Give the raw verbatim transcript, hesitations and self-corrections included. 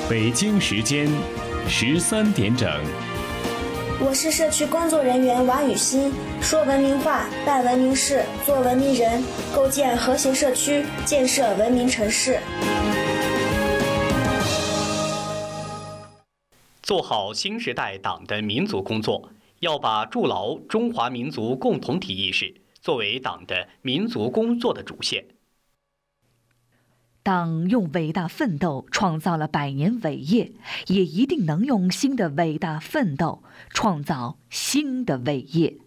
北京时间十三点整。 我是社区工作人员王雨欣，说文明话，办文明事，做文明人，构建和谐社区，建设文明城市。 做好新时代党的民族工作，要把筑牢中华民族共同体意识作为党的民族工作的主线。 党用伟大奋斗创造了百年伟业，也一定能用新的伟大奋斗创造新的伟业。